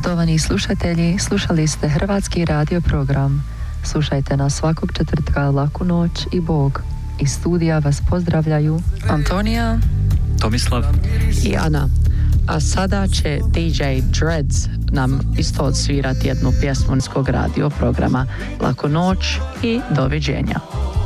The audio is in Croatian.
Poštovani slušatelji, slušali ste Hrvatski radio program. Slušajte nas svakog četvrtka laku noć i Bog. Iz studija vas pozdravljaju Antonija, Tomislav i Ana. A sada će DJ Dreads nam isto odsvirati jednu pjesmu radio programa. Laku noć i doviđenja.